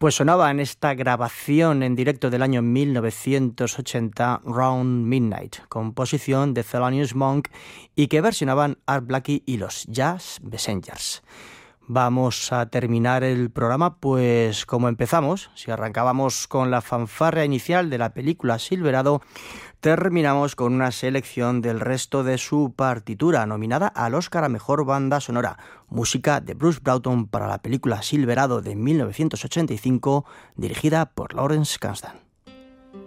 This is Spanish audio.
Pues sonaba en esta grabación en directo del año 1980 Round Midnight, composición de Thelonious Monk y que versionaban Art Blakey y los Jazz Messengers. Vamos a terminar el programa pues como empezamos. Si arrancábamos con la fanfarria inicial de la película Silverado, terminamos con una selección del resto de su partitura, nominada al Oscar a Mejor Banda Sonora, música de Bruce Broughton para la película Silverado de 1985, dirigida por Lawrence Kasdan.